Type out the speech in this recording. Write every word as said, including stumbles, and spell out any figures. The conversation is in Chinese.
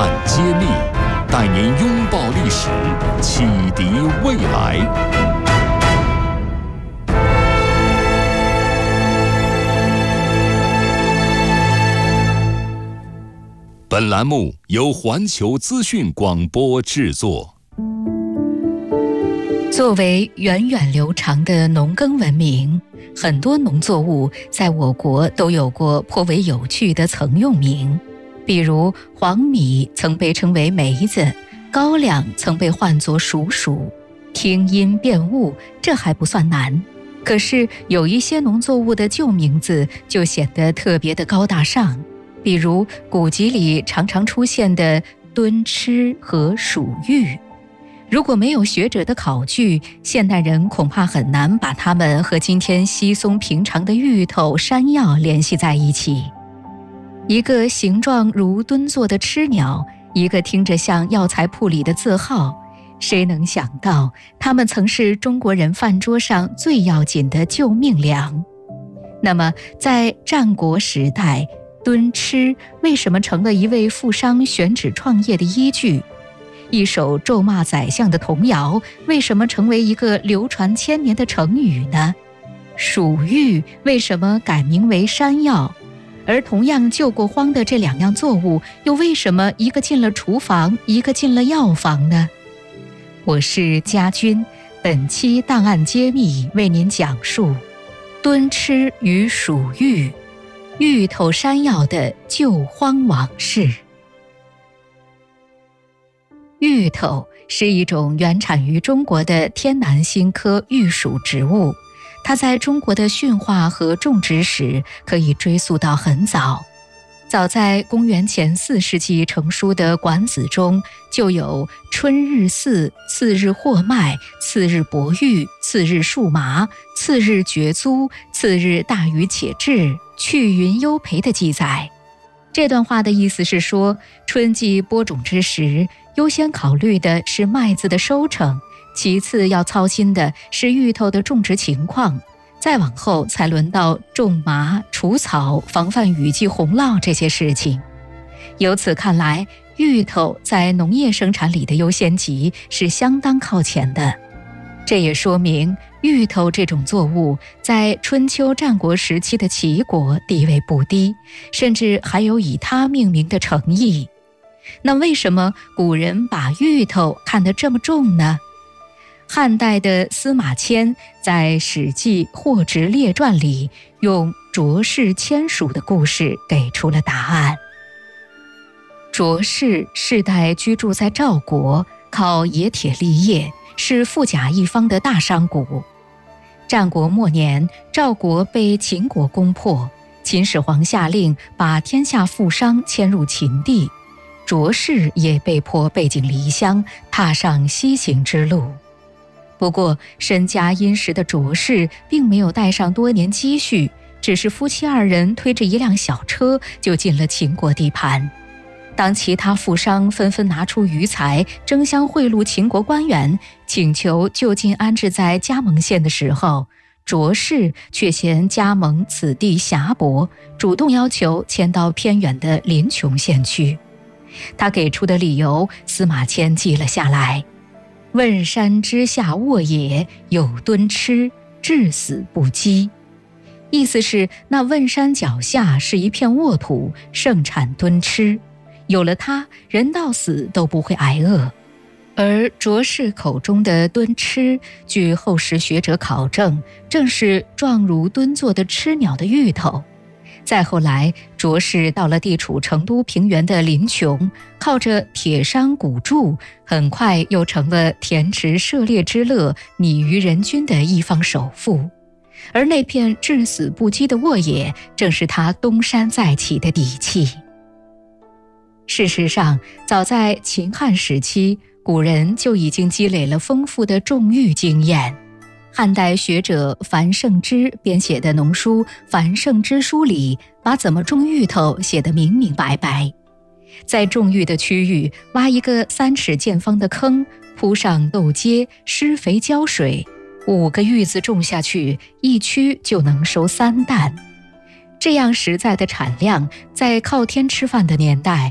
案揭秘，带您拥抱历史，启迪未来。本栏目由环球资讯广播制作。 作为源远流长的农耕文明，很多农作物在我国都有过颇为有趣的曾用名。比如黄米曾被称为梅子，高粱曾被唤作黍黍。听音辨物，这还不算难。可是有一些农作物的旧名字就显得特别的高大上，比如古籍里常常出现的敦吃和黍玉。如果没有学者的考据，现代人恐怕很难把它们和今天稀松平常的芋头、山药联系在一起。一个形状如蹲坐的吃鸟，一个听着像药材铺里的字号，谁能想到它们曾是中国人饭桌上最要紧的救命粮？那么在战国时代，敦吃为什么成了一位富商选址创业的依据？一首咒骂宰相的童谣为什么成为一个流传千年的成语呢？黍玉为什么改名为山药？而同样救过荒的这两样作物，又为什么一个进了厨房，一个进了药房呢？我是家军，本期档案揭秘为您讲述敦吃与黍玉，芋头山药的救荒往事。芋头是一种原产于中国的天南星科玉属植物，它在中国的驯化和种植史可以追溯到很早。早在公元前四世纪成书的《管子》中，就有春日祀，次日获麦，次日伯玉，次日束麻，次日决租，次日大禹且至，去云忧培的记载。这段话的意思是说，春季播种之时，优先考虑的是麦子的收成，其次要操心的是芋头的种植情况，再往后才轮到种麻、除草、防范雨季洪涝这些事情。由此看来，芋头在农业生产里的优先级是相当靠前的。这也说明芋头这种作物在春秋战国时期的齐国地位不低，甚至还有以它命名的诚意。那为什么古人把芋头看得这么重呢？汉代的司马迁在《史记·货殖列传》里用卓氏迁蜀的故事给出了答案。卓氏世代居住在赵国，靠冶铁立业，是富甲一方的大商贾。战国末年，赵国被秦国攻破，秦始皇下令把天下富商迁入秦地，卓氏也被迫背井离乡，踏上西行之路。不过身家殷实的卓氏并没有带上多年积蓄，只是夫妻二人推着一辆小车就进了秦国地盘。当其他富商纷纷拿出余财争相贿赂秦国官员，请求就近安置在加盟县的时候，卓氏却嫌加盟此地狭薄，主动要求迁到偏远的临邛县去。他给出的理由，司马迁记了下来：问山之下沃野，有敦吃，至死不饥。意思是那汶山脚下是一片沃土，盛产敦吃，有了它，人到死都不会挨饿。而卓氏口中的敦吃，据后世学者考证，正是状如敦坐的吃鸟的芋头。再后来，卓氏到了地处成都平原的临邛，靠着铁山古筑，很快又成了田池涉猎之乐、米鱼人均的一方首富。而那片至死不饥的沃野，正是他东山再起的底气。事实上，早在秦汉时期，古人就已经积累了丰富的种芋经验。汉代学者樊胜之编写的农书《樊胜之书》里，把怎么种芋头写得明明白白。在种芋的区域挖一个三尺见方的坑，铺上豆秸，施肥浇水，五个芋子种下去，一区就能收三担。这样实在的产量，在靠天吃饭的年代，